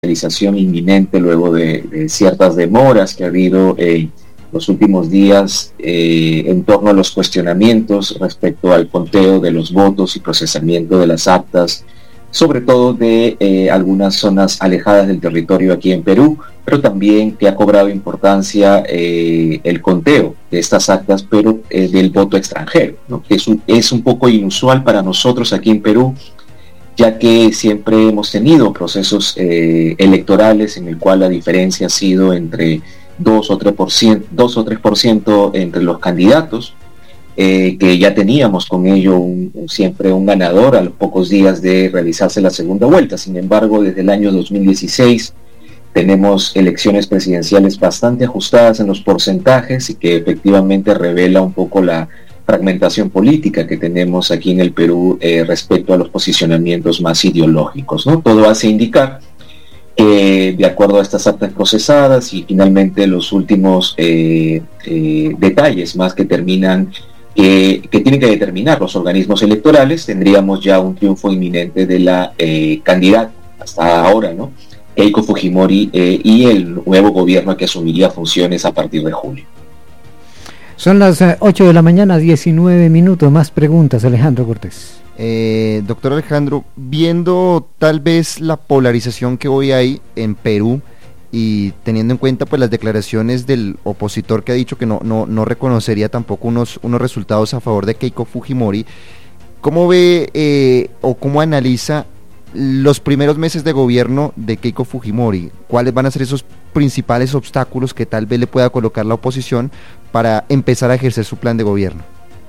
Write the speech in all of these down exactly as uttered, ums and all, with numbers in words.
realización inminente luego de, de ciertas demoras que ha habido en los últimos días eh, en torno a los cuestionamientos respecto al conteo de los votos y procesamiento de las actas, sobre todo de eh, algunas zonas alejadas del territorio aquí en Perú, pero también que ha cobrado importancia eh, el conteo de estas actas, pero eh, del voto extranjero, ¿no? Que es un, es un poco inusual para nosotros aquí en Perú, ya que siempre hemos tenido procesos eh, electorales en el cual la diferencia ha sido entre dos o tres por ciento, dos o tres por ciento entre los candidatos, eh, que ya teníamos con ello un, un, siempre un ganador a los pocos días de realizarse la segunda vuelta. Sin embargo, desde el año dos mil dieciséis tenemos elecciones presidenciales bastante ajustadas en los porcentajes y que efectivamente revela un poco la fragmentación política que tenemos aquí en el Perú eh, respecto a los posicionamientos más ideológicos, ¿no? Todo hace indicar que, de acuerdo a estas actas procesadas y finalmente los últimos eh, eh, detalles más que terminan que, que tienen que determinar los organismos electorales, tendríamos ya un triunfo inminente de la eh, candidata hasta ahora, ¿no? Keiko Fujimori eh, y el nuevo gobierno que asumiría funciones a partir de julio. Son las ocho de la mañana, diecinueve minutos. Más preguntas, Alejandro Cortés. Eh, doctor Alejandro, viendo tal vez la polarización que hoy hay en Perú y teniendo en cuenta pues las declaraciones del opositor que ha dicho que no, no, no reconocería tampoco unos, unos resultados a favor de Keiko Fujimori, ¿cómo ve eh, o cómo analiza los primeros meses de gobierno de Keiko Fujimori? ¿Cuáles van a ser esos principales obstáculos que tal vez le pueda colocar la oposición para empezar a ejercer su plan de gobierno?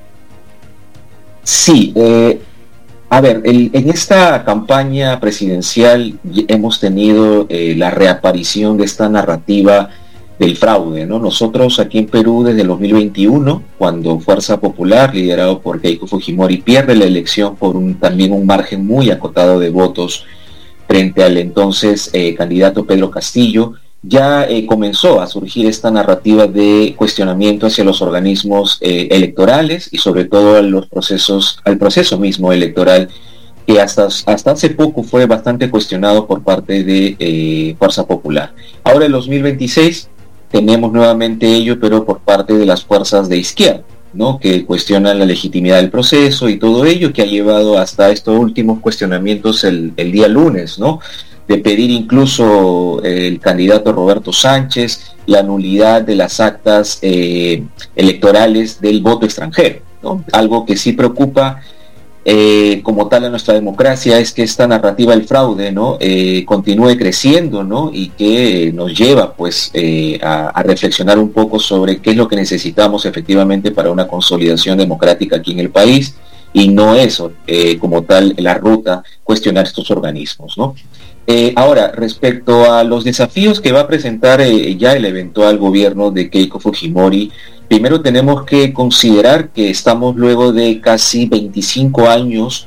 Sí, eh, a ver, el, en esta campaña presidencial hemos tenido eh, la reaparición de esta narrativa del fraude, ¿no? Nosotros aquí en Perú desde el dos mil veintiuno, cuando Fuerza Popular, liderado por Keiko Fujimori, pierde la elección por un, también un margen muy acotado de votos frente al entonces eh, candidato Pedro Castillo, ya eh, comenzó a surgir esta narrativa de cuestionamiento hacia los organismos eh, electorales y sobre todo a los procesos, al proceso mismo electoral, que hasta, hasta hace poco fue bastante cuestionado por parte de eh, Fuerza Popular. Ahora en dos mil veintiséis tenemos nuevamente ello, pero por parte de las fuerzas de izquierda, ¿no? Que cuestionan la legitimidad del proceso y todo ello, que ha llevado hasta estos últimos cuestionamientos el, el día lunes, ¿no? De pedir incluso eh, el candidato Roberto Sánchez la nulidad de las actas eh, electorales del voto extranjero, ¿no? Algo que sí preocupa eh, como tal a nuestra democracia es que esta narrativa del fraude, ¿no? eh, continúe creciendo, ¿no? Y que nos lleva pues eh, a, a reflexionar un poco sobre qué es lo que necesitamos efectivamente para una consolidación democrática aquí en el país, y no eso eh, como tal la ruta cuestionar estos organismos, ¿no? Eh, ahora, respecto a los desafíos que va a presentar eh, ya el eventual gobierno de Keiko Fujimori, primero tenemos que considerar que estamos luego de casi veinticinco años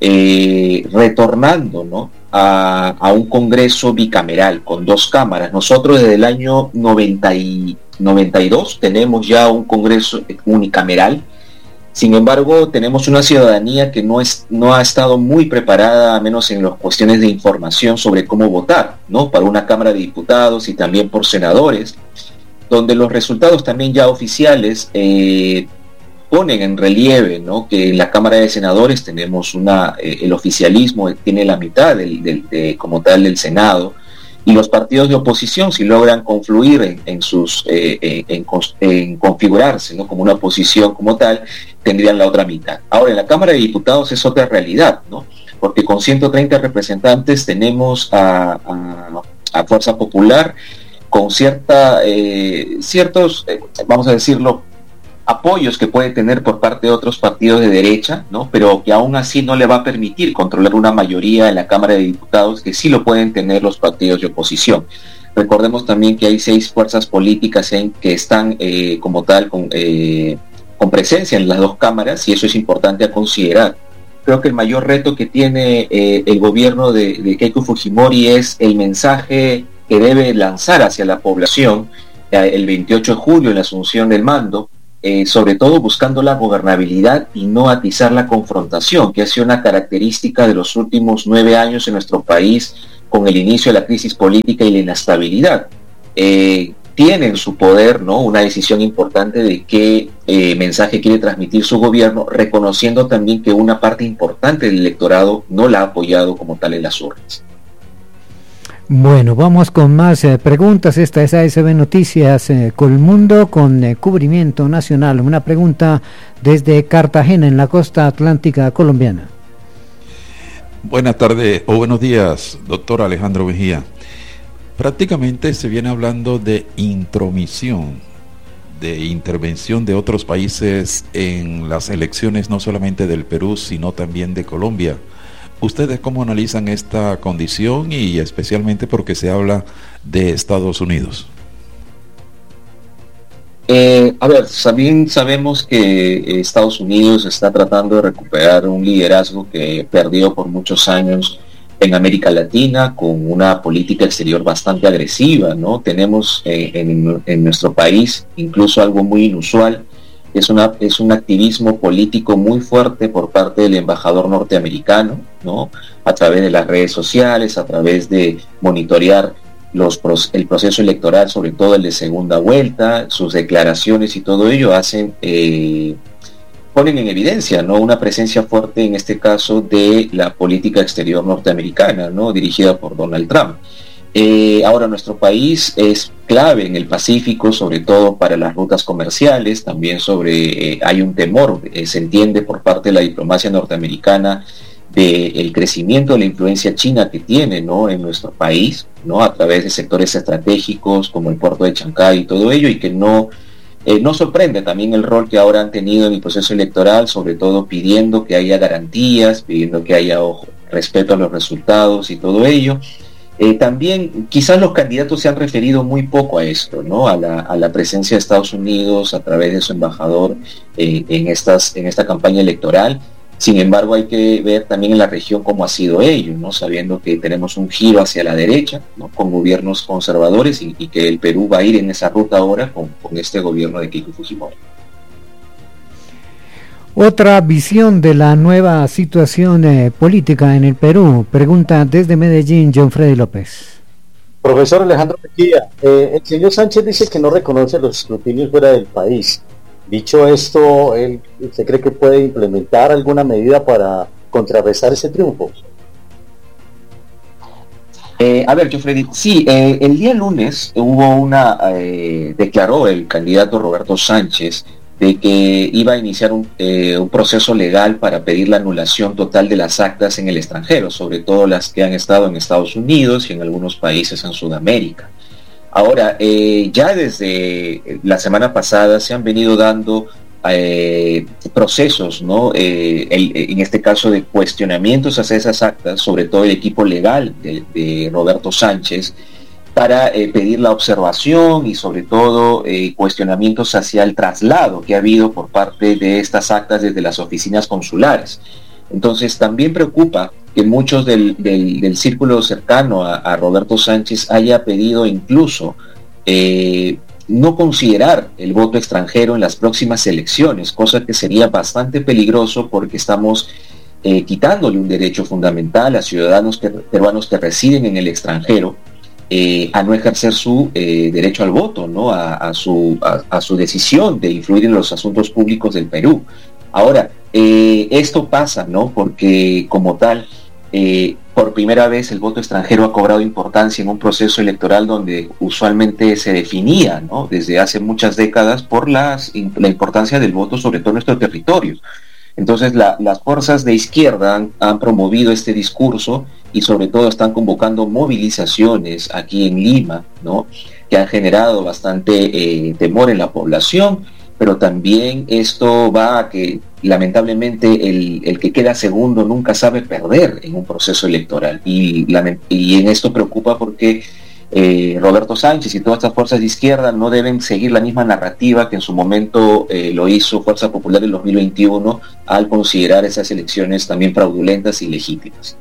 eh, retornando, ¿no? a, a un Congreso bicameral con dos cámaras. Nosotros desde el año noventa y dos tenemos ya un Congreso unicameral. Sin embargo, tenemos una ciudadanía que no, es, no ha estado muy preparada, a menos en las cuestiones de información sobre cómo votar, ¿no? Para una Cámara de Diputados y también por senadores, donde los resultados también ya oficiales eh, ponen en relieve, ¿no? Que en la Cámara de Senadores tenemos una, eh, el oficialismo tiene la mitad del, del, de, como tal del Senado, y los partidos de oposición, si logran confluir en, en sus eh, en, en configurarse, ¿no? Como una oposición como tal, tendrían la otra mitad. Ahora, en la Cámara de Diputados es otra realidad, ¿no? Porque con ciento treinta representantes tenemos a, a, a Fuerza Popular con cierta eh, ciertos, eh, vamos a decirlo, apoyos que puede tener por parte de otros partidos de derecha, ¿no? Pero que aún así no le va a permitir controlar una mayoría en la Cámara de Diputados, que sí lo pueden tener los partidos de oposición. Recordemos también que hay seis fuerzas políticas en, que están eh, como tal con, eh, con presencia en las dos cámaras, y eso es importante a considerar. Creo que el mayor reto que tiene eh, el gobierno de, de Keiko Fujimori es el mensaje que debe lanzar hacia la población eh, el veintiocho de julio en la asunción del mando, eh, sobre todo buscando la gobernabilidad y no atizar la confrontación, que ha sido una característica de los últimos nueve años en nuestro país con el inicio de la crisis política y la inestabilidad. Eh, tiene en su poder, ¿no?, una decisión importante de qué eh, mensaje quiere transmitir su gobierno, reconociendo también que una parte importante del electorado no la ha apoyado como tal en las urnas. Bueno, vamos con más eh, preguntas. Esta es A S B Noticias eh, Colmundo con eh, cubrimiento nacional. Una pregunta desde Cartagena, en la costa atlántica colombiana. Buenas tardes o buenos días, doctor Alejandro Mejía. Prácticamente se viene hablando de intromisión, de intervención de otros países en las elecciones, no solamente del Perú, sino también de Colombia. ¿Ustedes cómo analizan esta condición y especialmente porque se habla de Estados Unidos? Eh, a ver, también sabemos que Estados Unidos está tratando de recuperar un liderazgo que perdió por muchos años en América Latina, con una política exterior bastante agresiva, ¿no? Tenemos eh, en, en nuestro país incluso algo muy inusual. Es, una, es un activismo político muy fuerte por parte del embajador norteamericano, ¿no?, a través de las redes sociales, a través de monitorear los, el proceso electoral, sobre todo el de segunda vuelta, sus declaraciones y todo ello hacen, eh, ponen en evidencia, ¿no?, una presencia fuerte en este caso de la política exterior norteamericana, ¿no?, dirigida por Donald Trump. Eh, ahora nuestro país es clave en el Pacífico, sobre todo para las rutas comerciales, también sobre, eh, hay un temor, eh, se entiende por parte de la diplomacia norteamericana, del crecimiento de la influencia china que tiene, ¿no?, en nuestro país, ¿no?, a través de sectores estratégicos como el puerto de Chancay y todo ello, y que no, eh, no sorprende también el rol que ahora han tenido en el proceso electoral, sobre todo pidiendo que haya garantías, pidiendo que haya ojo, respeto a los resultados y todo ello. Eh, también quizás los candidatos se han referido muy poco a esto, ¿no?, a la, a la presencia de Estados Unidos a través de su embajador eh, en, estas, en esta campaña electoral. Sin embargo, hay que ver también en la región cómo ha sido ello, ¿no?, sabiendo que tenemos un giro hacia la derecha, ¿no?, con gobiernos conservadores y, y que el Perú va a ir en esa ruta ahora con, con este gobierno de Keiko Fujimori. Otra visión de la nueva situación eh, política en el Perú. Pregunta desde Medellín, John Freddy López. Profesor Alejandro Mejía, eh, el señor Sánchez dice que no reconoce los escrutinios fuera del país. Dicho esto, ¿él, ¿usted cree que puede implementar alguna medida para contrarrestar ese triunfo? Eh, a ver, John Freddy, sí, eh, el día lunes hubo una, eh, declaró el candidato Roberto Sánchez de que iba a iniciar un, eh, un proceso legal para pedir la anulación total de las actas en el extranjero, sobre todo las que han estado en Estados Unidos y en algunos países en Sudamérica. Ahora, eh, ya desde la semana pasada se han venido dando eh, procesos, ¿no?, eh, el, en este caso de cuestionamientos hacia esas actas, sobre todo el equipo legal de, de Roberto Sánchez, para eh, pedir la observación y sobre todo eh, cuestionamientos hacia el traslado que ha habido por parte de estas actas desde las oficinas consulares. Entonces también preocupa que muchos del, del, del círculo cercano a, a Roberto Sánchez haya pedido incluso eh, no considerar el voto extranjero en las próximas elecciones, cosa que sería bastante peligroso porque estamos eh, quitándole un derecho fundamental a ciudadanos que, peruanos que residen en el extranjero, Eh, a no ejercer su eh, derecho al voto, ¿no?, a, a, su, a, a su decisión de influir en los asuntos públicos del Perú. Ahora, eh, esto pasa, ¿no?, porque como tal, eh, por primera vez el voto extranjero ha cobrado importancia en un proceso electoral donde usualmente se definía, ¿no?, desde hace muchas décadas por las, la importancia del voto, sobre todo en nuestros territorios. Entonces la, las fuerzas de izquierda han, han promovido este discurso y sobre todo están convocando movilizaciones aquí en Lima, ¿no?, que han generado bastante eh, temor en la población, pero también esto va a que lamentablemente el, el que queda segundo nunca sabe perder en un proceso electoral y, y en esto preocupa porque Eh, Roberto Sánchez y todas estas fuerzas de izquierda no deben seguir la misma narrativa que en su momento eh, lo hizo Fuerza Popular en dos mil veintiuno al considerar esas elecciones también fraudulentas y legítimas.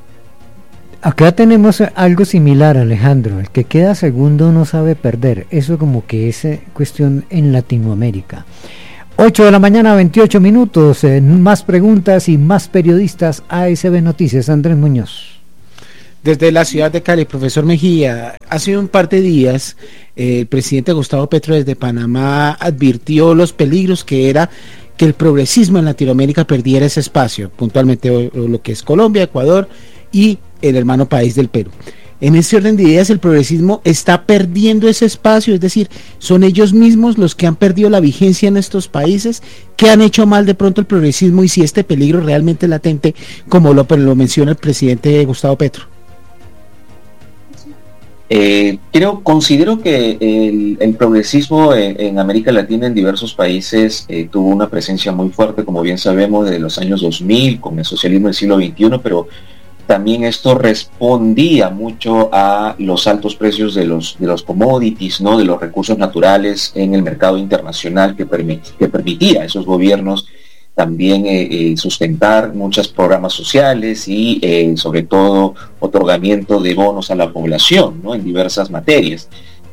Acá tenemos algo similar, Alejandro. El que queda segundo no sabe perder. Eso como que es cuestión en Latinoamérica. ocho de la mañana, veintiocho minutos, eh, más preguntas y más periodistas. A S B Noticias, Andrés Muñoz. Desde la ciudad de Cali, profesor Mejía, hace un par de días eh, el presidente Gustavo Petro desde Panamá advirtió los peligros que era que el progresismo en Latinoamérica perdiera ese espacio, puntualmente lo que es Colombia, Ecuador y el hermano país del Perú. En ese orden de ideas, el progresismo está perdiendo ese espacio, es decir, son ellos mismos los que han perdido la vigencia en estos países, que han hecho mal de pronto el progresismo y si este peligro realmente es latente, como lo, lo menciona el presidente Gustavo Petro. Eh, creo, considero que el, el progresismo en, en América Latina en diversos países eh, tuvo una presencia muy fuerte, como bien sabemos, desde los años dos mil, con el socialismo del siglo veintiuno, pero también esto respondía mucho a los altos precios de los, de los commodities, ¿no? De los recursos naturales en el mercado internacional que, permit, que permitía a esos gobiernos también eh, eh, sustentar muchos programas sociales y eh, sobre todo otorgamiento de bonos a la población, ¿no? En diversas materias.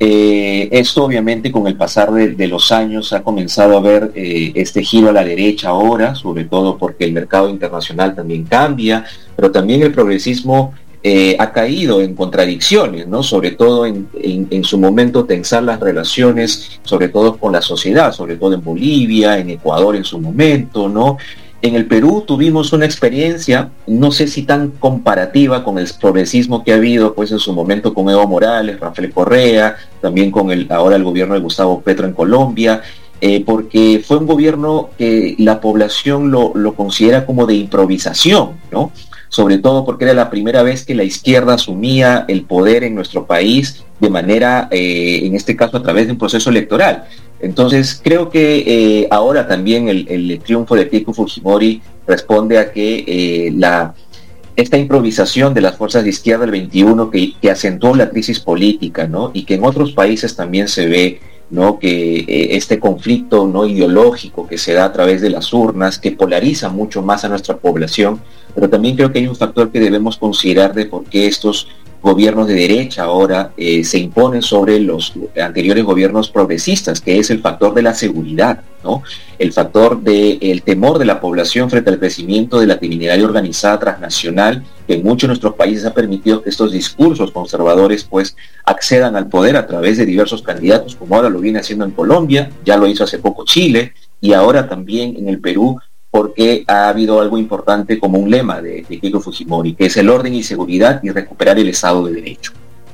Eh, esto obviamente con el pasar de, de los años ha comenzado a ver eh, este giro a la derecha ahora, sobre todo porque el mercado internacional también cambia, pero también el progresismo eh, ha caído en contradicciones, ¿no? Sobre todo en, en, en su momento tensar las relaciones, sobre todo con la sociedad, sobre todo en Bolivia, en Ecuador en su momento, ¿no? En el Perú tuvimos una experiencia, no sé si tan comparativa con el progresismo que ha habido pues en su momento con Evo Morales, Rafael Correa, también con el ahora el gobierno de Gustavo Petro en Colombia, eh, porque fue un gobierno que la población lo, lo considera como de improvisación, ¿no? Sobre todo porque era la primera vez que la izquierda asumía el poder en nuestro país de manera, eh, en este caso a través de un proceso electoral. Entonces creo que eh, ahora también el, el triunfo de Keiko Fujimori responde a que eh, la, esta improvisación de las fuerzas de izquierda del veintiuno que, que acentuó la crisis política, ¿no? Y que en otros países también se ve, ¿no? Que eh, este conflicto, ¿no? ideológico que se da a través de las urnas, que polariza mucho más a nuestra población, pero también creo que hay un factor que debemos considerar de por qué estos gobiernos de derecha ahora eh, se imponen sobre los anteriores gobiernos progresistas, que es el factor de la seguridad, ¿no? El factor del temor de la población frente al crecimiento de la criminalidad organizada transnacional, que en muchos de nuestros países ha permitido que estos discursos conservadores pues accedan al poder a través de diversos candidatos, como ahora lo viene haciendo en Colombia, ya lo hizo hace poco Chile, y ahora también en el Perú, porque ha habido algo importante como un lema de, de Keiko Fujimori, que es el orden y seguridad y recuperar el Estado de Derecho.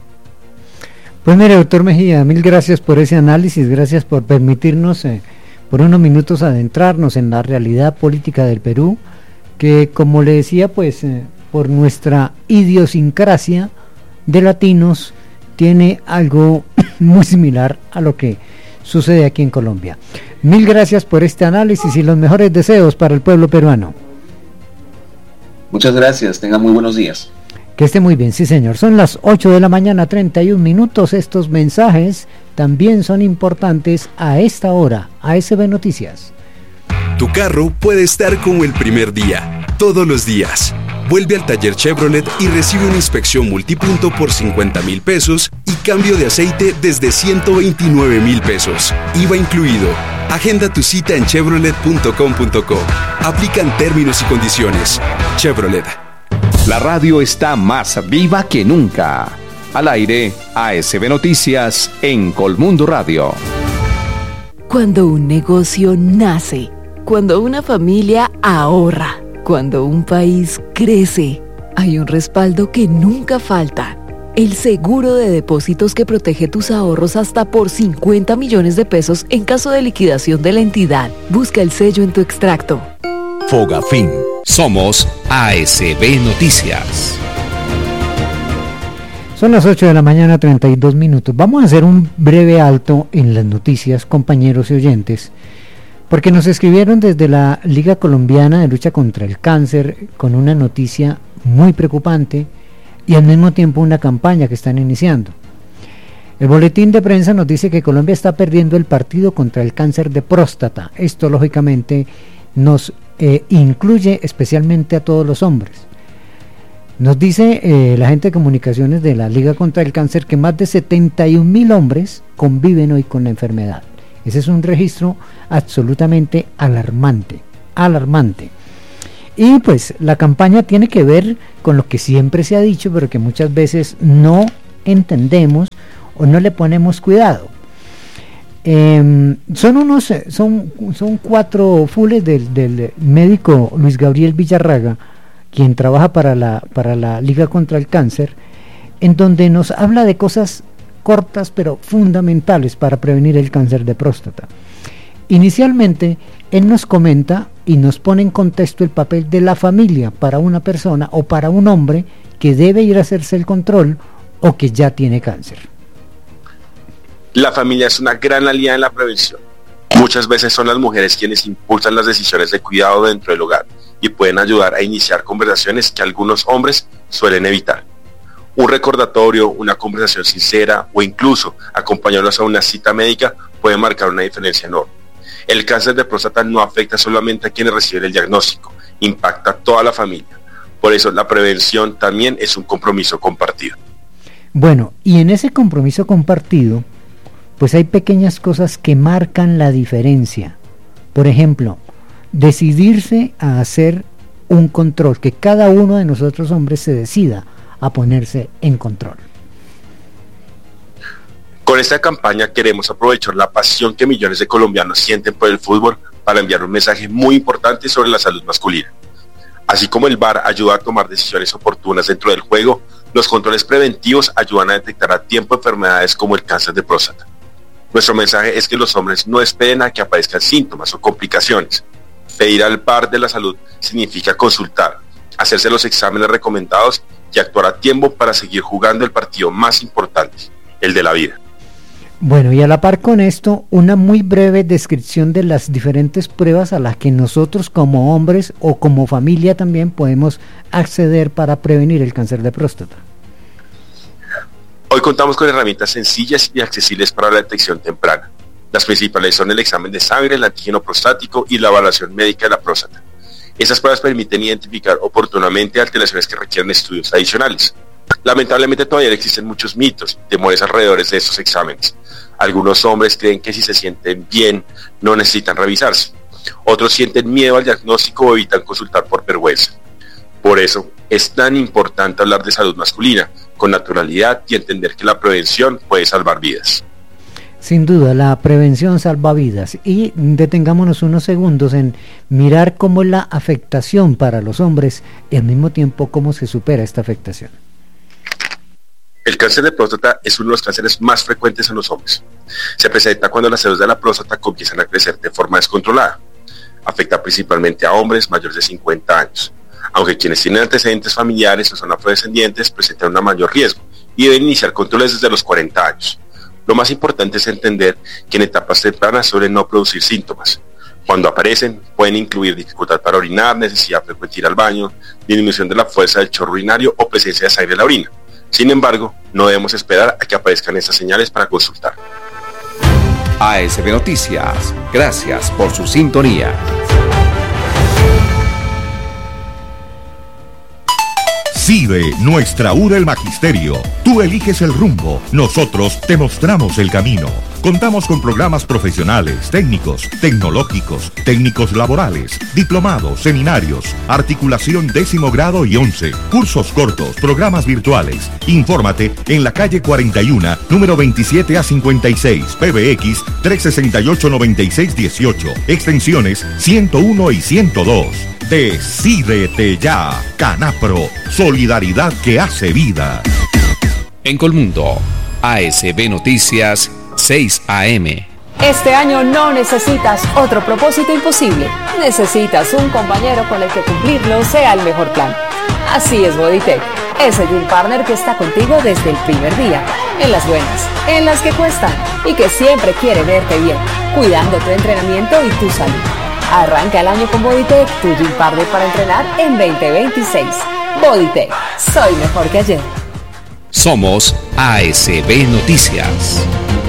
Pues mire, doctor Mejía, mil gracias por ese análisis, gracias por permitirnos eh, por unos minutos adentrarnos en la realidad política del Perú, que como le decía, pues eh, por nuestra idiosincrasia de latinos, tiene algo muy similar a lo que sucede aquí en Colombia. Mil gracias por este análisis y los mejores deseos para el pueblo peruano. Muchas gracias, tengan muy buenos días. Que esté muy bien, sí señor. Son las ocho de la mañana, treinta y un minutos. Estos mensajes también son importantes a esta hora. A S B Noticias. Tu carro puede estar como el primer día, todos los días. Vuelve al taller Chevrolet y recibe una inspección multipunto por cincuenta mil pesos y cambio de aceite desde ciento veintinueve mil pesos. I V A incluido. Agenda tu cita en chevrolet punto com punto co. Aplican términos y condiciones. Chevrolet. La radio está más viva que nunca. Al aire, A S B Noticias en Colmundo Radio. Cuando un negocio nace, cuando una familia ahorra, cuando un país crece, hay un respaldo que nunca falta. El seguro de depósitos que protege tus ahorros hasta por cincuenta millones de pesos en caso de liquidación de la entidad. Busca el sello en tu extracto. Fogafín. Somos A S B Noticias. Son las ocho de la mañana, treinta y dos minutos. Vamos a hacer un breve alto en las noticias, compañeros y oyentes, porque nos escribieron desde la Liga Colombiana de Lucha contra el Cáncer con una noticia muy preocupante y al mismo tiempo una campaña que están iniciando. El boletín de prensa nos dice que Colombia está perdiendo el partido contra el cáncer de próstata. Esto lógicamente nos eh, incluye especialmente a todos los hombres. Nos dice eh, la gente de comunicaciones de la Liga contra el Cáncer que más de setenta y un mil hombres conviven hoy con la enfermedad. Ese es un registro absolutamente alarmante, alarmante. Y pues la campaña tiene que ver con lo que siempre se ha dicho, pero que muchas veces no entendemos o no le ponemos cuidado. Eh, son unos, son, son cuatro fules del, del médico Luis Gabriel Villarraga, quien trabaja para la, para la Liga contra el Cáncer, en donde nos habla de cosas cortas pero fundamentales para prevenir el cáncer de próstata. Inicialmente, él nos comenta y nos pone en contexto el papel de la familia para una persona o para un hombre que debe ir a hacerse el control o que ya tiene cáncer. La familia es una gran aliada en la prevención. Muchas veces son las mujeres quienes impulsan las decisiones de cuidado dentro del hogar y pueden ayudar a iniciar conversaciones que algunos hombres suelen evitar. Un recordatorio, una conversación sincera o incluso acompañarlos a una cita médica puede marcar una diferencia enorme. El cáncer de próstata no afecta solamente a quienes reciben el diagnóstico, impacta a toda la familia. Por eso la prevención también es un compromiso compartido. Bueno, y en ese compromiso compartido, pues hay pequeñas cosas que marcan la diferencia. Por ejemplo, decidirse a hacer un control, que cada uno de nosotros hombres se decida a ponerse en control. Con esta campaña queremos aprovechar la pasión que millones de colombianos sienten por el fútbol para enviar un mensaje muy importante sobre la salud masculina. Así como el V A R ayuda a tomar decisiones oportunas dentro del juego, los controles preventivos ayudan a detectar a tiempo enfermedades como el cáncer de próstata. Nuestro mensaje es que los hombres no esperen a que aparezcan síntomas o complicaciones. Pedir al V A R de la salud significa consultar, hacerse los exámenes recomendados y actuar a tiempo para seguir jugando el partido más importante, el de la vida. Bueno, y a la par con esto, una muy breve descripción de las diferentes pruebas a las que nosotros como hombres o como familia también podemos acceder para prevenir el cáncer de próstata. Hoy contamos con herramientas sencillas y accesibles para la detección temprana. Las principales son el examen de sangre, el antígeno prostático y la evaluación médica de la próstata. Estas pruebas permiten identificar oportunamente alteraciones que requieren estudios adicionales. Lamentablemente todavía existen muchos mitos y temores alrededor de estos exámenes. Algunos hombres creen que si se sienten bien no necesitan revisarse. Otros sienten miedo al diagnóstico o evitan consultar por vergüenza. Por eso es tan importante hablar de salud masculina con naturalidad y entender que la prevención puede salvar vidas. Sin duda, la prevención salva vidas. Y detengámonos unos segundos en mirar cómo la afectación para los hombres y al mismo tiempo cómo se supera esta afectación. El cáncer de próstata es uno de los cánceres más frecuentes en los hombres. Se presenta cuando las células de la próstata comienzan a crecer de forma descontrolada. Afecta principalmente a hombres mayores de cincuenta años, aunque quienes tienen antecedentes familiares o son afrodescendientes presentan un mayor riesgo y deben iniciar controles desde los cuarenta años. Lo más importante es entender que en etapas tempranas suelen no producir síntomas. Cuando aparecen, pueden incluir dificultad para orinar, necesidad frecuente de ir al baño, disminución de la fuerza del chorro urinario o presencia de sangre en la orina. Sin embargo, no debemos esperar a que aparezcan estas señales para consultar. A S B Noticias, gracias por su sintonía. CIDE, nuestra U del Magisterio. Tú eliges el rumbo, nosotros te mostramos el camino. Contamos con programas profesionales, técnicos, tecnológicos, técnicos laborales, diplomados, seminarios, articulación décimo grado y once, cursos cortos, programas virtuales. Infórmate en la calle cuarenta y uno, número veintisiete a cincuenta y seis, P B X trescientos sesenta y ocho, noventa y seis dieciocho, extensiones ciento uno y ciento dos. Decídete ya, Canapro, solidaridad que hace vida. En Colmundo, A S B Noticias, seis A M. Este año no necesitas otro propósito imposible. Necesitas un compañero con el que cumplirlo sea el mejor plan. Así es Bodytech, ese gym partner que está contigo desde el primer día, en las buenas, en las que cuestan y que siempre quiere verte bien, cuidando tu entrenamiento y tu salud. Arranca el año con Bodytech, tu gym partner para entrenar en veinte veintiséis. Bodytech, soy mejor que ayer. Somos A S B Noticias.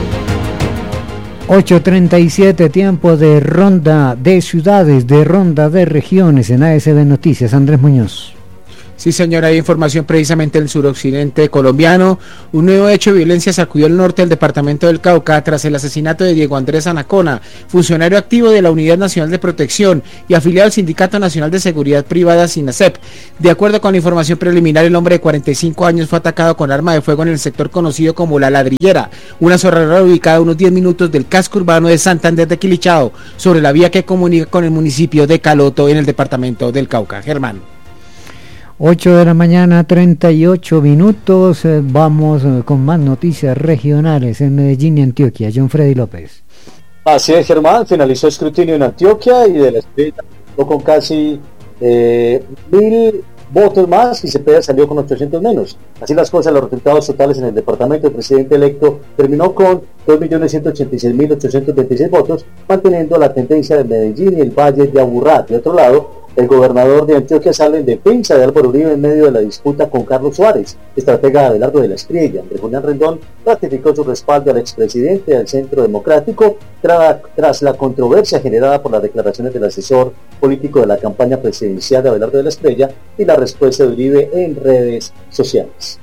ocho treinta y siete, tiempo de ronda de ciudades, de ronda de regiones en A S B Noticias. Andrés Muñoz. Sí, señora, hay información precisamente del suroccidente colombiano. Un nuevo hecho de violencia sacudió el norte del departamento del Cauca tras el asesinato de Diego Andrés Anacona, funcionario activo de la Unidad Nacional de Protección y afiliado al Sindicato Nacional de Seguridad Privada, SINASEP. De acuerdo con la información preliminar, el hombre de cuarenta y cinco años fue atacado con arma de fuego en el sector conocido como La Ladrillera, una zona ubicada a unos diez minutos del casco urbano de Santander de Quilichao, sobre la vía que comunica con el municipio de Caloto en el departamento del Cauca. Germán. ocho de la mañana, treinta y ocho minutos. Eh, vamos eh, con más noticias regionales en Medellín y Antioquia. John Freddy López. Así es, Germán. Finalizó escrutinio en Antioquia y de la escrita con casi eh, mil votos más y Cepeda salió con ochocientos menos. Así las cosas, los resultados totales en el departamento. El presidente electo terminó con dos millones ciento ochenta y seis mil ochocientos veintiséis votos, manteniendo la tendencia de Medellín y el Valle de Aburrá. De otro lado, el gobernador de Antioquia sale en defensa de Álvaro Uribe en medio de la disputa con Carlos Suárez, estratega de Abelardo de la Espriella. Andrés Julián Rendón ratificó su respaldo al expresidente del Centro Democrático tra tras la controversia generada por las declaraciones del asesor político de la campaña presidencial de Abelardo de la Espriella y la respuesta de Uribe en redes sociales.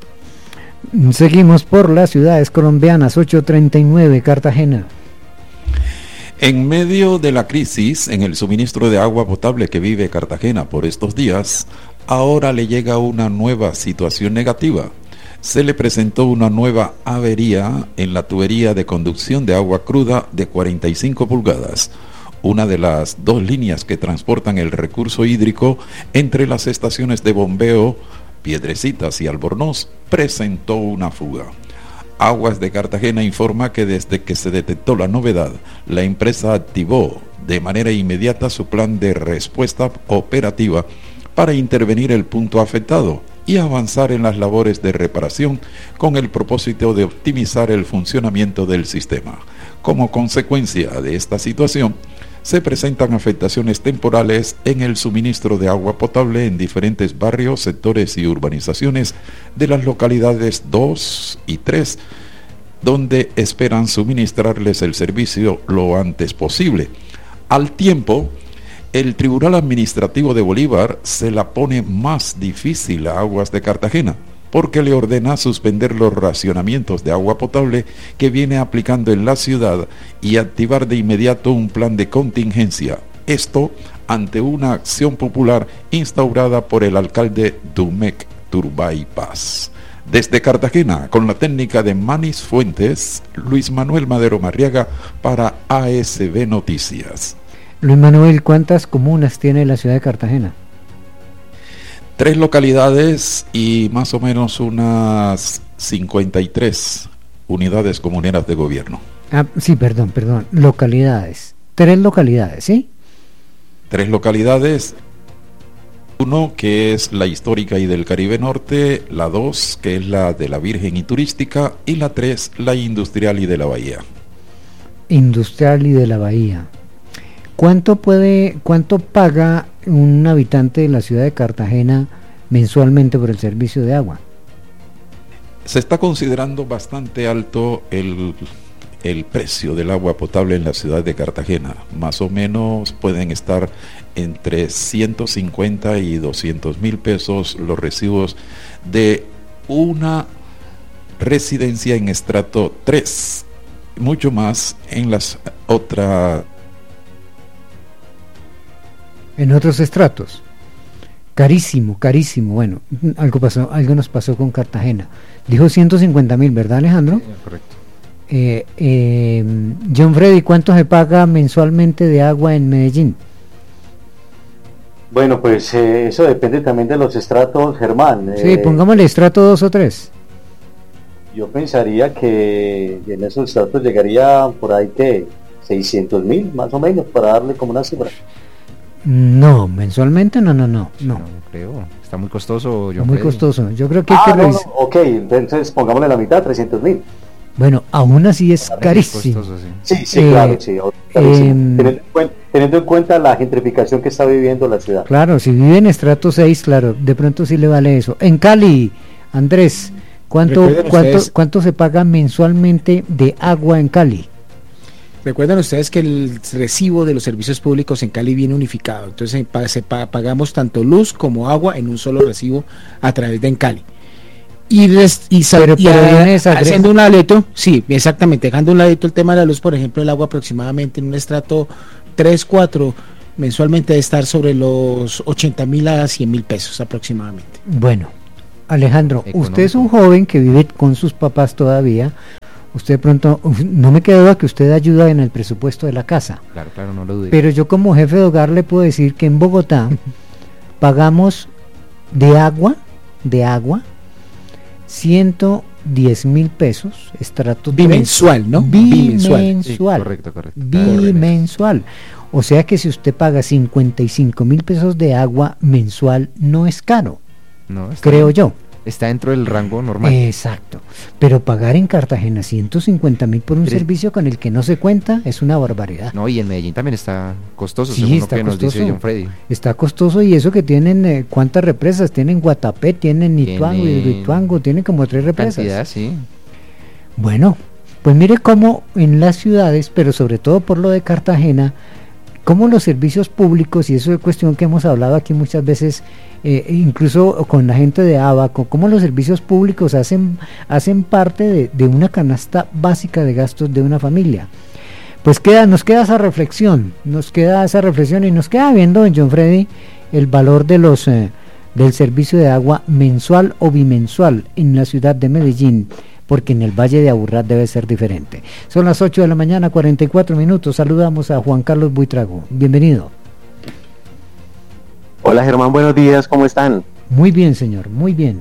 Seguimos por las ciudades colombianas. Ocho treinta y nueve, Cartagena. En medio de la crisis en el suministro de agua potable que vive Cartagena por estos días, ahora le llega una nueva situación negativa. Se le presentó una nueva avería en la tubería de conducción de agua cruda de cuarenta y cinco pulgadas, una de las dos líneas que transportan el recurso hídrico entre las estaciones de bombeo Piedrecitas y Albornoz, presentó una fuga. Aguas de Cartagena informa que desde que se detectó la novedad, la empresa activó de manera inmediata su plan de respuesta operativa para intervenir el punto afectado y avanzar en las labores de reparación con el propósito de optimizar el funcionamiento del sistema. Como consecuencia de esta situación, se presentan afectaciones temporales en el suministro de agua potable en diferentes barrios, sectores y urbanizaciones de las localidades dos y tres, donde esperan suministrarles el servicio lo antes posible. Al tiempo, el Tribunal Administrativo de Bolívar se la pone más difícil a Aguas de Cartagena, porque le ordena suspender los racionamientos de agua potable que viene aplicando en la ciudad y activar de inmediato un plan de contingencia. Esto ante una acción popular instaurada por el alcalde Dumec Turbay Paz. Desde Cartagena, con la técnica de Manis Fuentes, Luis Manuel Madero Marriaga para A S B Noticias. Luis Manuel, ¿cuántas comunas tiene la ciudad de Cartagena? Tres localidades y más o menos unas cincuenta y tres unidades comuneras de gobierno. Ah, sí, perdón, perdón, localidades. Tres localidades, ¿sí? Tres localidades. Uno que es la histórica y del Caribe Norte, la dos que es la de la Virgen y Turística y la tres la industrial y de la Bahía. Industrial y de la Bahía. ¿Cuánto puede, cuánto paga un habitante de la ciudad de Cartagena mensualmente por el servicio de agua? Se está considerando bastante alto el, el precio del agua potable en la ciudad de Cartagena. Más o menos pueden estar entre ciento cincuenta y doscientos mil pesos los recibos de una residencia en estrato tres. Mucho más en las otras... En otros estratos. Carísimo, carísimo. Bueno, algo pasó, algo nos pasó con Cartagena. Dijo ciento cincuenta mil, ¿verdad, Alejandro? Sí, correcto. Eh, eh, John Freddy, ¿cuánto se paga mensualmente de agua en Medellín? Bueno, pues eh, eso depende también de los estratos, Germán. Sí, eh, pongámosle estrato dos o tres. Yo pensaría que en esos estratos llegaría por ahí que seiscientos mil, más o menos, para darle como una cifra. No, mensualmente no, no, no, no. No, no creo. Está muy costoso. Yo muy creo. costoso. Yo creo que hay Ah, que no, no, revisar. ok, entonces pongámosle la mitad, trescientos mil. Bueno, aún así es Muy carísimo. costoso, sí. Sí, sí, Eh, claro, sí. carísimo. eh, teniendo, en cuenta, teniendo en cuenta la gentrificación que está viviendo la ciudad. Claro, si vive en estrato seis, claro, de pronto sí le vale eso. En Cali, Andrés, ¿cuánto, Recuerden cuánto, ustedes- cuánto se paga mensualmente de agua en Cali? Recuerden ustedes que el recibo de los servicios públicos en Cali viene unificado, entonces pa, se, pa, pagamos tanto luz como agua en un solo recibo a través de Encali. Y, res, y, pero, y pero a, haciendo un ladito, sí, exactamente, dejando un ladito el tema de la luz, por ejemplo, el agua aproximadamente en un estrato tres, cuatro, mensualmente de estar sobre los ochenta mil a cien mil pesos aproximadamente. Bueno, Alejandro, Económico. Usted es un joven que vive con sus papás todavía. Usted pronto, no me queda duda que usted ayuda en el presupuesto de la casa. Claro, claro, no lo dude. Pero yo como jefe de hogar le puedo decir que en Bogotá pagamos de agua, de agua, ciento diez mil pesos, estrato bimensual, tres, ¿no? Bimensual. Sí, correcto, correcto. Bimensual. O sea que si usted paga cincuenta y cinco mil pesos de agua mensual, no es caro, no, está creo bien. yo. Está dentro del rango normal. Exacto. Pero pagar en Cartagena ciento cincuenta mil por un Pero- servicio con el que no se cuenta es una barbaridad. No, y en Medellín también está costoso, Sí, según está lo que nos dice costoso. John Freddy. Está costoso y eso que tienen, eh, ¿cuántas represas? Tienen Guatapé, tienen Nituango y Tienen Rituango, tienen como tres represas. Cantidad, sí. Bueno, pues mire cómo en las ciudades, pero sobre todo por lo de Cartagena, cómo los servicios públicos, y eso es cuestión que hemos hablado aquí muchas veces, eh, incluso con la gente de Abaco, cómo los servicios públicos hacen, hacen parte de, de una canasta básica de gastos de una familia. Pues queda, nos queda esa reflexión, nos queda esa reflexión y nos queda viendo, don John Freddy, el valor de los eh, del servicio de agua mensual o bimensual en la ciudad de Medellín, porque en el Valle de Aburrá debe ser diferente. Son las ocho de la mañana, cuarenta y cuatro minutos. Saludamos a Juan Carlos Buitrago. Bienvenido. Hola Germán, buenos días, ¿cómo están? Muy bien, señor, muy bien.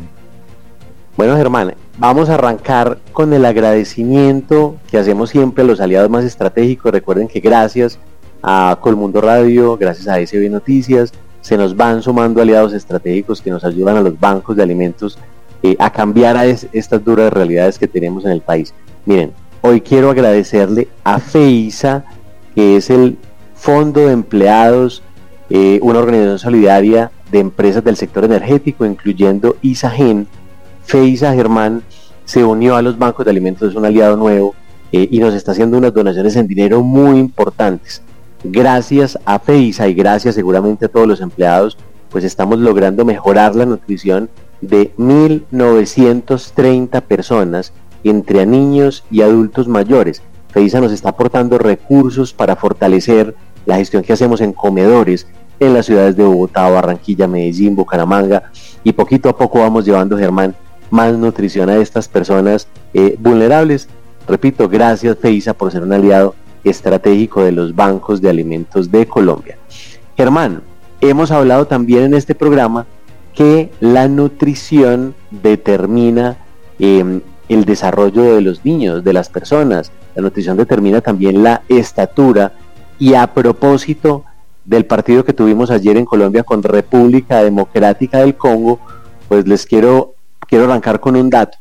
Bueno Germán, vamos a arrancar con el agradecimiento que hacemos siempre a los aliados más estratégicos. Recuerden que gracias a Colmundo Radio, gracias a S B Noticias, se nos van sumando aliados estratégicos que nos ayudan a los bancos de alimentos eh, a cambiar a es, estas duras realidades que tenemos en el país. Miren, hoy quiero agradecerle a FEISA, que es el Fondo de Empleados, eh, una organización solidaria de empresas del sector energético, incluyendo ISAGEN. FEISA, Germán, se unió a los bancos de alimentos, es un aliado nuevo eh, y nos está haciendo unas donaciones en dinero muy importantes. Gracias a FEISA y gracias seguramente a todos los empleados, pues estamos logrando mejorar la nutrición de mil novecientos treinta personas, entre niños y adultos mayores. FEISA nos está aportando recursos para fortalecer la gestión que hacemos en comedores en las ciudades de Bogotá, Barranquilla, Medellín, Bucaramanga, y poquito a poco vamos llevando, Germán, más nutrición a estas personas eh, vulnerables. Repito, gracias FEISA por ser un aliado estratégico de los bancos de alimentos de Colombia. Germán, hemos hablado también en este programa que la nutrición determina eh, el desarrollo de los niños, de las personas. La nutrición determina también la estatura. Y a propósito del partido que tuvimos ayer en Colombia con República Democrática del Congo, pues les quiero, quiero arrancar con un dato.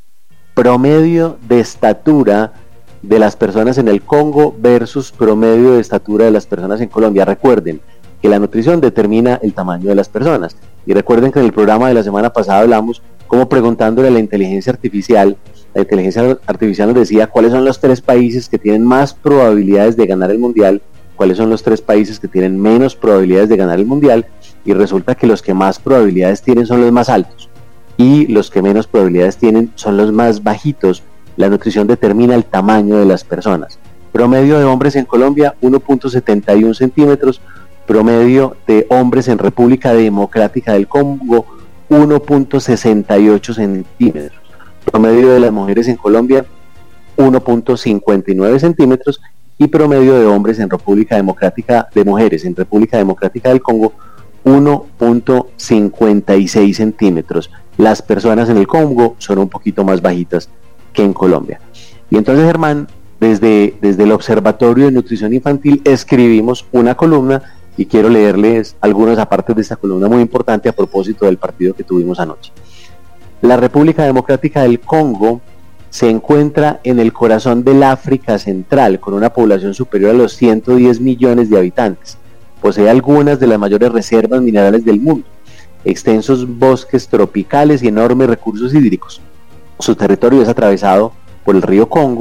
Promedio de estatura de las personas en el Congo versus promedio de estatura de las personas en Colombia. Recuerden que la nutrición determina el tamaño de las personas. Y recuerden que en el programa de la semana pasada hablamos como preguntándole a la inteligencia artificial, la inteligencia artificial nos decía cuáles son los tres países que tienen más probabilidades de ganar el mundial, cuáles son los tres países que tienen menos probabilidades de ganar el mundial, y resulta que los que más probabilidades tienen son los más altos y los que menos probabilidades tienen son los más bajitos. La nutrición determina el tamaño de las personas. Promedio de hombres en Colombia uno punto setenta y uno centímetros, promedio de hombres en República Democrática del Congo uno punto sesenta y ocho centímetros, promedio de las mujeres en Colombia uno punto cincuenta y nueve centímetros y promedio de hombres en República Democrática de mujeres en República Democrática del Congo uno punto cincuenta y seis centímetros. Las personas en el Congo son un poquito más bajitas que en Colombia. Y entonces, Germán, desde, desde el Observatorio de Nutrición Infantil escribimos una columna y quiero leerles algunas apartes de esta columna muy importante a propósito del partido que tuvimos anoche. La República Democrática del Congo se encuentra en el corazón del África Central, con una población superior a los ciento diez millones de habitantes. Posee algunas de las mayores reservas minerales del mundo, extensos bosques tropicales y enormes recursos hídricos. Su territorio es atravesado por el río Congo,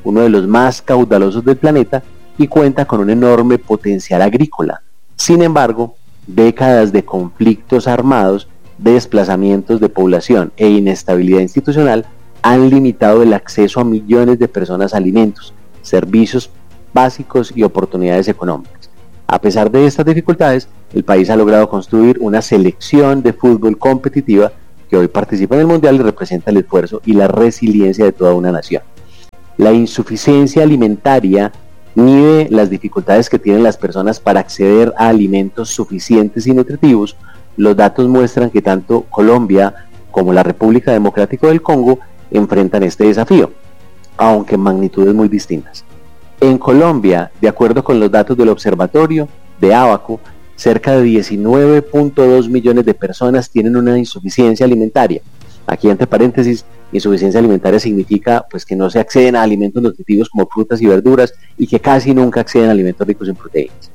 uno de los más caudalosos del planeta y cuenta con un enorme potencial agrícola. Sin embargo, décadas de conflictos armados, desplazamientos de población e inestabilidad institucional han limitado el acceso a millones de personas a alimentos, servicios básicos y oportunidades económicas. A pesar de estas dificultades, el país ha logrado construir una selección de fútbol competitiva que hoy participa en el Mundial y representa el esfuerzo y la resiliencia de toda una nación. La insuficiencia alimentaria mide las dificultades que tienen las personas para acceder a alimentos suficientes y nutritivos. Los datos muestran que tanto Colombia como la República Democrática del Congo enfrentan este desafío, aunque en magnitudes muy distintas. En Colombia, de acuerdo con los datos del Observatorio de Abaco, cerca de diecinueve punto dos millones de personas tienen una insuficiencia alimentaria. Aquí, entre paréntesis, insuficiencia alimentaria significa pues que no se acceden a alimentos nutritivos como frutas y verduras y que casi nunca acceden a alimentos ricos en proteínas.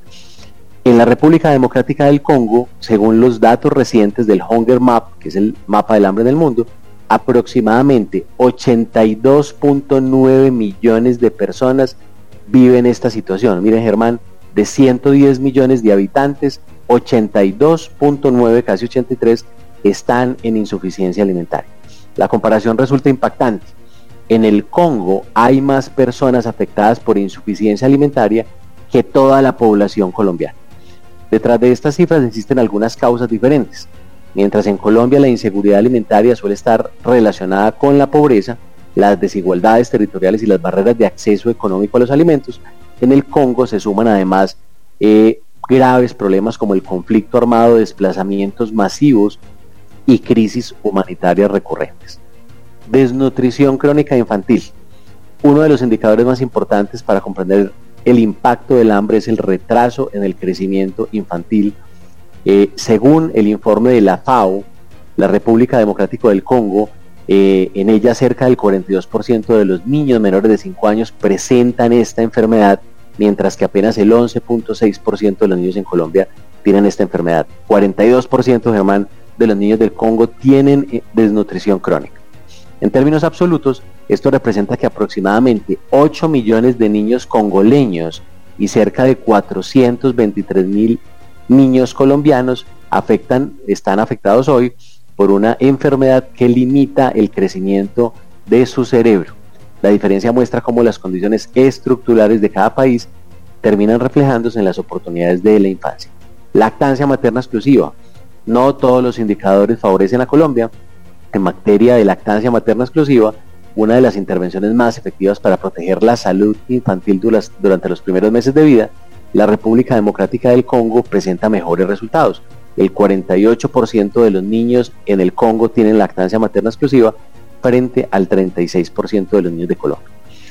En la República Democrática del Congo, según los datos recientes del Hunger Map, que es el mapa del hambre del mundo, aproximadamente ochenta y dos punto nueve millones de personas viven esta situación. Miren, Germán, de ciento diez millones de habitantes, ochenta y dos punto nueve, casi ochenta y tres, están en insuficiencia alimentaria. La comparación resulta impactante. En el Congo hay más personas afectadas por insuficiencia alimentaria que toda la población colombiana. Detrás de estas cifras existen algunas causas diferentes. Mientras en Colombia la inseguridad alimentaria suele estar relacionada con la pobreza, las desigualdades territoriales y las barreras de acceso económico a los alimentos, en el Congo se suman además eh, graves problemas como el conflicto armado, desplazamientos masivos y crisis humanitarias recurrentes. Desnutrición crónica infantil. Uno de los indicadores más importantes para comprender el impacto del hambre es el retraso en el crecimiento infantil. Eh, según el informe de la FAO, la República Democrática del Congo, eh, en ella cerca del cuarenta y dos por ciento de los niños menores de cinco años presentan esta enfermedad, mientras que apenas el once punto seis por ciento de los niños en Colombia tienen esta enfermedad. cuarenta y dos por ciento, Germán, de los niños del Congo tienen desnutrición crónica. En términos absolutos, esto representa que aproximadamente ocho millones de niños congoleños y cerca de cuatrocientos veintitrés mil niños colombianos afectan, están afectados hoy por una enfermedad que limita el crecimiento de su cerebro. La diferencia muestra cómo las condiciones estructurales de cada país terminan reflejándose en las oportunidades de la infancia. Lactancia materna exclusiva. No todos los indicadores favorecen a Colombia. En materia de lactancia materna exclusiva, una de las intervenciones más efectivas para proteger la salud infantil durante los primeros meses de vida, la República Democrática del Congo presenta mejores resultados. El cuarenta y ocho por ciento de los niños en el Congo tienen lactancia materna exclusiva frente al treinta y seis por ciento de los niños de Colombia.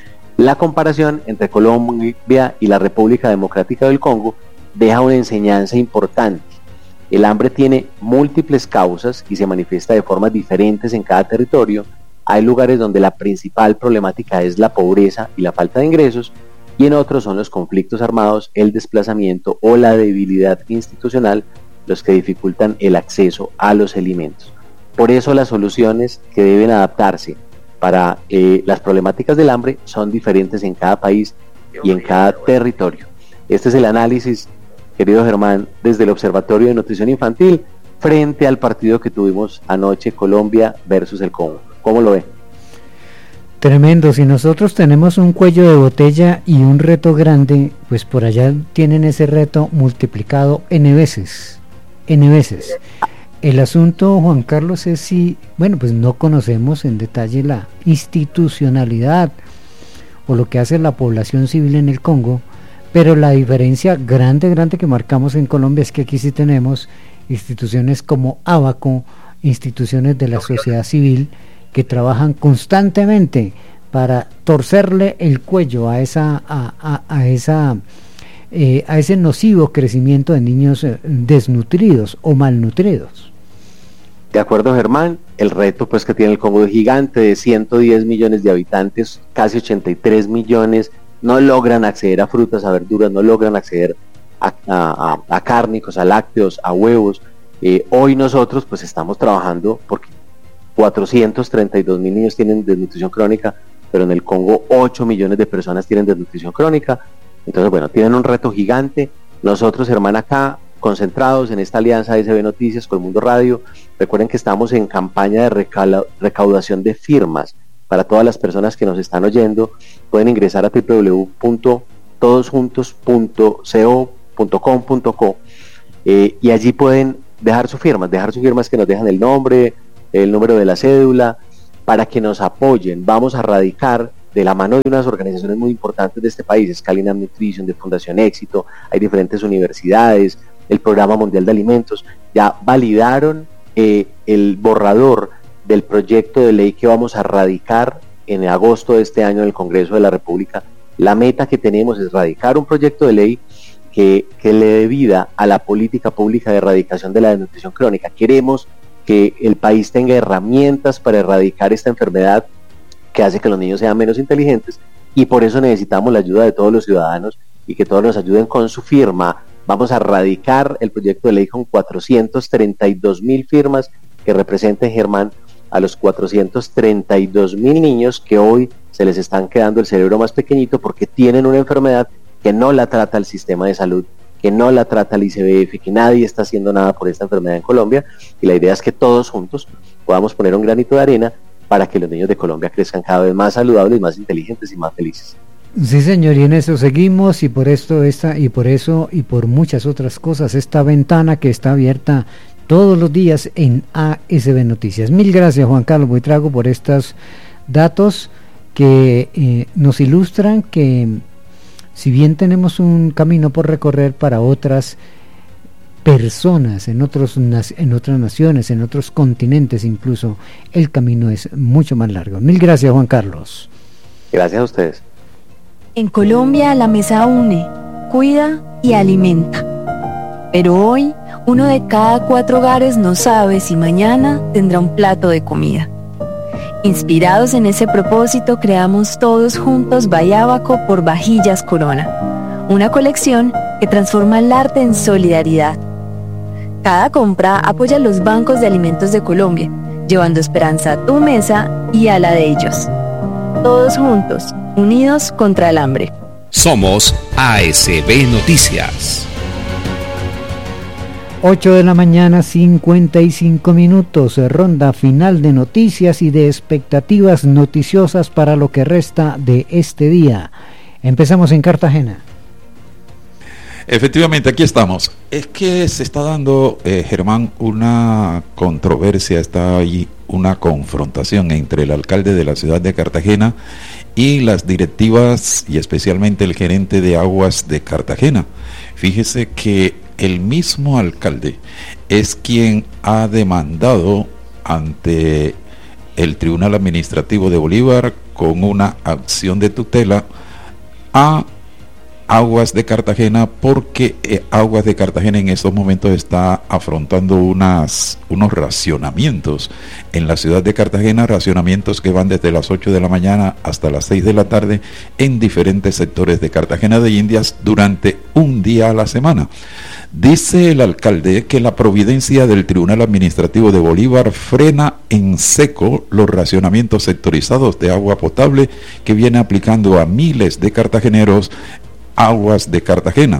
La comparación entre Colombia y la República Democrática del Congo deja una enseñanza importante. El hambre tiene múltiples causas y se manifiesta de formas diferentes en cada territorio. Hay lugares donde la principal problemática es la pobreza y la falta de ingresos, y en otros son los conflictos armados, el desplazamiento o la debilidad institucional los que dificultan el acceso a los alimentos. Por eso las soluciones que deben adaptarse para eh, las problemáticas del hambre son diferentes en cada país y en cada territorio. Este es el análisis, querido Germán, desde el Observatorio de Nutrición Infantil frente al partido que tuvimos anoche, Colombia versus el Congo. ¿Cómo lo ve? Tremendo. Si nosotros tenemos un cuello de botella y un reto grande, pues por allá tienen ese reto multiplicado N veces, N veces. El asunto, Juan Carlos, es si, bueno, pues no conocemos en detalle la institucionalidad o lo que hace la población civil en el Congo, pero la diferencia grande, grande que marcamos en Colombia es que aquí sí tenemos instituciones como Abaco, instituciones de la sociedad civil que trabajan constantemente para torcerle el cuello a esa a, a, a esa eh, a ese nocivo crecimiento de niños eh, desnutridos o malnutridos. De acuerdo, Germán, el reto pues que tiene el Congo es gigante, de ciento diez millones de habitantes, casi ochenta y tres millones no logran acceder a frutas, a verduras, no logran acceder a, a, a, a cárnicos, a lácteos, a huevos. Eh, hoy nosotros pues estamos trabajando porque cuatrocientos treinta y dos mil niños tienen desnutrición crónica, pero en el Congo ocho millones de personas tienen desnutrición crónica. Entonces, bueno, tienen un reto gigante. Nosotros, hermana, acá, concentrados en esta alianza de S B Noticias con Mundo Radio, recuerden que estamos en campaña de recala, recaudación de firmas para todas las personas que nos están oyendo. Pueden ingresar a w w w punto todos juntos punto co punto com punto co eh, y allí pueden dejar sus firmas, dejar sus firmas que nos dejan el nombre, el número de la cédula, para que nos apoyen. Vamos a radicar de la mano de unas organizaciones muy importantes de este país, Scalina Nutrition, de Fundación Éxito, hay diferentes universidades, el Programa Mundial de Alimentos, ya validaron eh, el borrador del proyecto de ley que vamos a radicar en agosto de este año en el Congreso de la República. La meta que tenemos es radicar un proyecto de ley que, que le dé vida a la política pública de erradicación de la desnutrición crónica. Queremos que el país tenga herramientas para erradicar esta enfermedad que hace que los niños sean menos inteligentes, y por eso necesitamos la ayuda de todos los ciudadanos y que todos nos ayuden con su firma. Vamos a radicar el proyecto de ley con cuatrocientas treinta y dos mil firmas que representen, Germán, a los cuatrocientos treinta y dos mil niños que hoy se les están quedando el cerebro más pequeñito porque tienen una enfermedad que no la trata el sistema de salud, que no la trata el I C B F, que nadie está haciendo nada por esta enfermedad en Colombia, y la idea es que todos juntos podamos poner un granito de arena para que los niños de Colombia crezcan cada vez más saludables, más inteligentes y más felices. Sí, señor, y en eso seguimos, y por esto esta y por eso y por muchas otras cosas, esta ventana que está abierta todos los días en A S B Noticias. Mil gracias, Juan Carlos Buitrago, por estos datos que eh, nos ilustran que, si bien tenemos un camino por recorrer para otras personas en otros en otras naciones, en otros continentes incluso, el camino es mucho más largo. Mil gracias, Juan Carlos. Gracias a ustedes. En Colombia la mesa une, cuida y alimenta. Pero hoy, uno de cada cuatro hogares no sabe si mañana tendrá un plato de comida. Inspirados en ese propósito, creamos todos juntos Bayábaco por Vajillas Corona, una colección que transforma el arte en solidaridad. Cada compra apoya a los bancos de alimentos de Colombia, llevando esperanza a tu mesa y a la de ellos. Todos juntos, unidos contra el hambre. Somos A S B Noticias. ocho de la mañana, cincuenta y cinco minutos, ronda final de noticias y de expectativas noticiosas para lo que resta de este día. Empezamos en Cartagena. Efectivamente, aquí estamos. Es que se está dando, eh, Germán, una controversia, está ahí una confrontación entre el alcalde de la ciudad de Cartagena y las directivas y especialmente el gerente de aguas de Cartagena. Fíjese que el mismo alcalde es quien ha demandado ante el Tribunal Administrativo de Bolívar con una acción de tutela a Aguas de Cartagena, porque eh, Aguas de Cartagena en estos momentos está afrontando unas, unos racionamientos en la ciudad de Cartagena, racionamientos que van desde las ocho de la mañana hasta las seis de la tarde en diferentes sectores de Cartagena de Indias durante un día a la semana. Dice el alcalde que la providencia del Tribunal Administrativo de Bolívar frena en seco los racionamientos sectorizados de agua potable que viene aplicando a miles de cartageneros Aguas de Cartagena.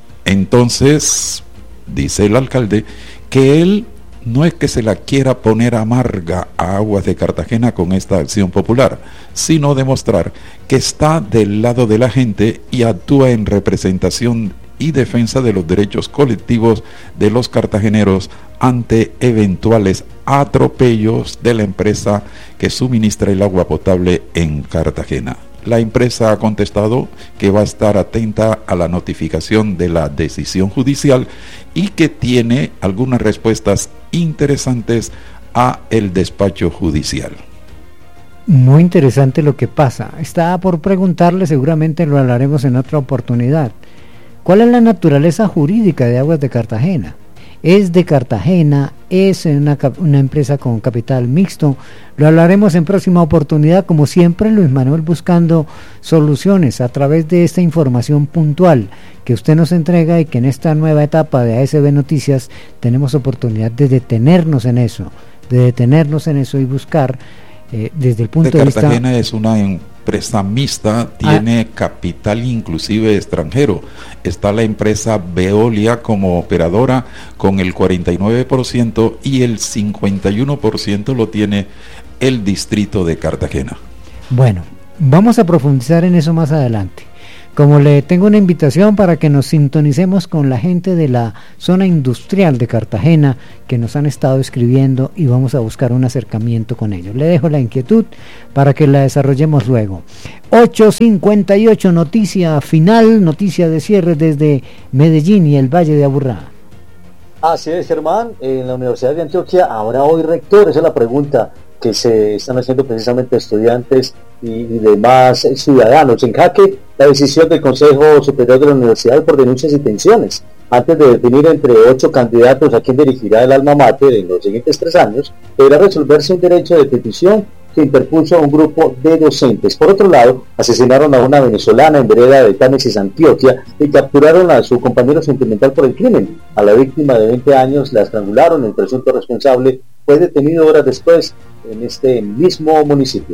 Entonces, dice el alcalde que él no es que se la quiera poner amarga a Aguas de Cartagena con esta acción popular, sino demostrar que está del lado de la gente y actúa en representación y defensa de los derechos colectivos de los cartageneros ante eventuales atropellos de la empresa que suministra el agua potable en Cartagena. La empresa ha contestado que va a estar atenta a la notificación de la decisión judicial y que tiene algunas respuestas interesantes a el despacho judicial. Muy interesante lo que pasa. Estaba por preguntarle, seguramente lo hablaremos en otra oportunidad. ¿Cuál es la naturaleza jurídica de Aguas de Cartagena? ¿Es de Cartagena? ¿Es una, una empresa con capital mixto? Lo hablaremos en próxima oportunidad. Como siempre, Luis Manuel buscando soluciones a través de esta información puntual que usted nos entrega y que en esta nueva etapa de A S B Noticias tenemos oportunidad de detenernos en eso, de detenernos en eso y buscar eh, desde el punto de, de vista... Cartagena es una prestamista tiene ah. capital inclusive extranjero. Está la empresa Veolia como operadora con el cuarenta y nueve por ciento y el cincuenta y uno por ciento lo tiene el distrito de Cartagena. Bueno, vamos a profundizar en eso más adelante. Como le tengo una invitación para que nos sintonicemos con la gente de la zona industrial de Cartagena que nos han estado escribiendo y vamos a buscar un acercamiento con ellos. Le dejo la inquietud para que la desarrollemos luego. ocho cincuenta y ocho, noticia final, noticia de cierre desde Medellín y el Valle de Aburrá. Así es, Germán, en la Universidad de Antioquia habrá hoy rector, esa es la pregunta que se están haciendo precisamente estudiantes y demás ciudadanos. En jaque la decisión del Consejo Superior de la Universidad por denuncias y tensiones. Antes de definir entre ocho candidatos a quien dirigirá el alma mater en los siguientes tres años, deberá resolverse un derecho de petición que interpuso un grupo de docentes. Por otro lado, asesinaron a una venezolana en vereda de Támesis, Antioquia, y capturaron a su compañero sentimental por el crimen. A la víctima de veinte años la estrangularon. El presunto responsable fue detenido horas después en este mismo municipio.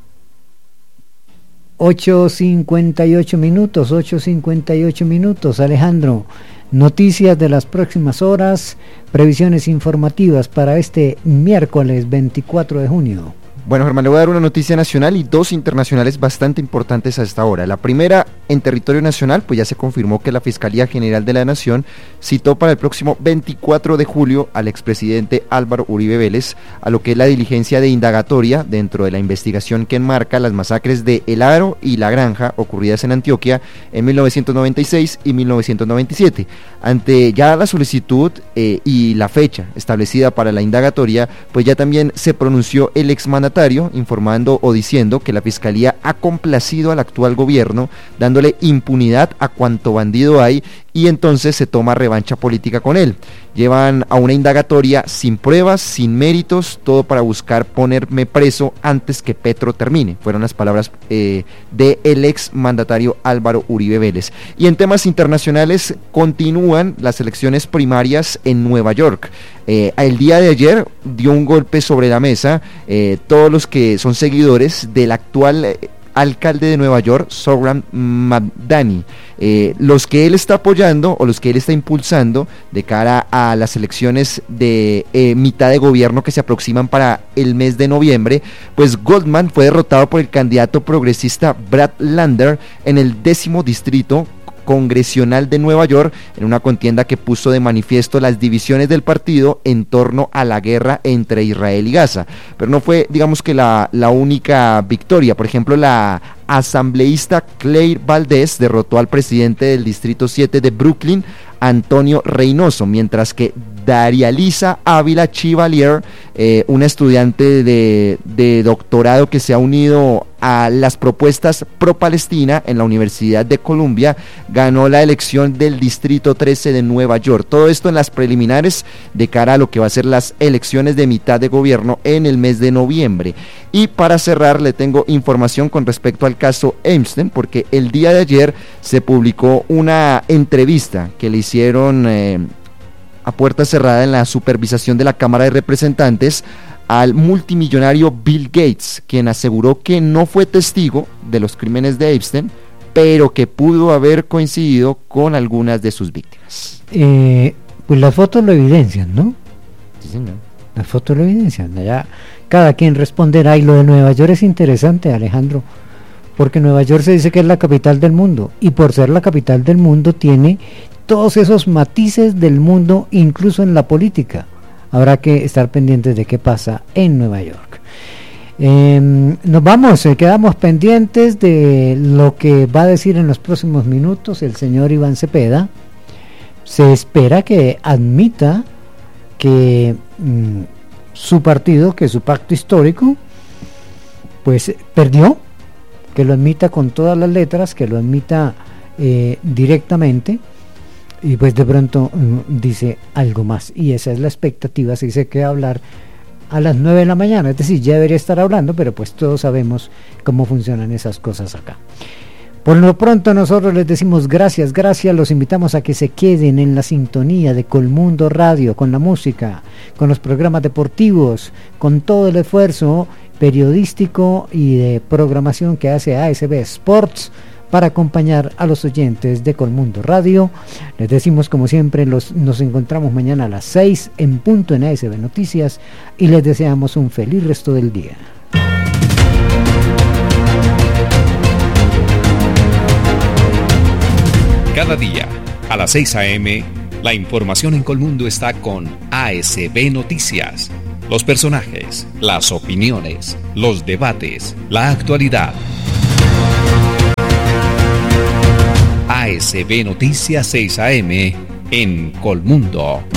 ocho cincuenta y ocho minutos, ocho cincuenta y ocho minutos, Alejandro. Noticias de las próximas horas, previsiones informativas para este miércoles veinticuatro de junio. Bueno, Germán, le voy a dar una noticia nacional y dos internacionales bastante importantes a esta hora. La primera, en territorio nacional, pues ya se confirmó que la Fiscalía General de la Nación citó para el próximo veinticuatro de julio al expresidente Álvaro Uribe Vélez a lo que es la diligencia de indagatoria dentro de la investigación que enmarca las masacres de El Aro y La Granja ocurridas en Antioquia en mil novecientos noventa y seis y mil novecientos noventa y siete. Ante ya la solicitud eh, y la fecha establecida para la indagatoria, pues ya también se pronunció el exmandatario informando o diciendo que la Fiscalía ha complacido al actual gobierno, dándole impunidad a cuanto bandido hay y entonces se toma revancha política con él. Llevan a una indagatoria sin pruebas, sin méritos, todo para buscar ponerme preso antes que Petro termine. Fueron las palabras eh, del ex mandatario Álvaro Uribe Vélez. Y en temas internacionales continúan las elecciones primarias en Nueva York. Eh, el día de ayer dio un golpe sobre la mesa eh, todos los que son seguidores del actual eh, alcalde de Nueva York, Zohran Mamdani, eh, los que él está apoyando o los que él está impulsando de cara a las elecciones de eh, mitad de gobierno que se aproximan para el mes de noviembre, pues Goldman fue derrotado por el candidato progresista Brad Lander en el décimo distrito congresional de Nueva York, en una contienda que puso de manifiesto las divisiones del partido en torno a la guerra entre Israel y Gaza. Pero no fue, digamos que la, la única victoria. Por ejemplo, la asambleísta Claire Valdez derrotó al presidente del distrito siete de Brooklyn, Antonio Reynoso, mientras que Darialisa Ávila Chivalier, eh, una estudiante de, de doctorado que se ha unido a las propuestas pro-Palestina en la Universidad de Columbia, ganó la elección del distrito trece de Nueva York. Todo esto en las preliminares de cara a lo que va a ser las elecciones de mitad de gobierno en el mes de noviembre. Y para cerrar, le tengo información con respecto al caso Epstein, porque el día de ayer se publicó una entrevista que le hicieron eh, a puerta cerrada en la supervisación de la Cámara de Representantes al multimillonario Bill Gates, quien aseguró que no fue testigo de los crímenes de Epstein, pero que pudo haber coincidido con algunas de sus víctimas. Eh, pues las fotos lo evidencian, ¿no? Sí, señor. Las fotos lo evidencian. Ya cada quien responderá. Y lo de Nueva York es interesante, Alejandro, porque Nueva York se dice que es la capital del mundo, y por ser la capital del mundo tiene todos esos matices del mundo, incluso en la política. Habrá que estar pendientes de qué pasa en Nueva York. Eh, nos vamos, eh, quedamos pendientes de lo que va a decir en los próximos minutos el señor Iván Cepeda. Se espera que admita que mmm, su partido, que su pacto histórico, pues perdió, que lo admita con todas las letras, que lo admita eh, directamente. Y pues de pronto um, dice algo más, y esa es la expectativa. Se dice que va a hablar a las nueve de la mañana, es decir, ya debería estar hablando, pero pues todos sabemos cómo funcionan esas cosas acá. Por lo pronto nosotros les decimos gracias, gracias, los invitamos a que se queden en la sintonía de Colmundo Radio, con la música, con los programas deportivos, con todo el esfuerzo periodístico y de programación que hace A S B Sports para acompañar a los oyentes de Colmundo Radio. Les decimos como siempre, los, nos encontramos mañana a las seis en punto en A S B Noticias y les deseamos un feliz resto del día. Cada día, a las seis a eme, la información en Colmundo está con A S B Noticias. Los personajes, las opiniones, los debates, la actualidad. A S B Noticias seis a eme en Colmundo.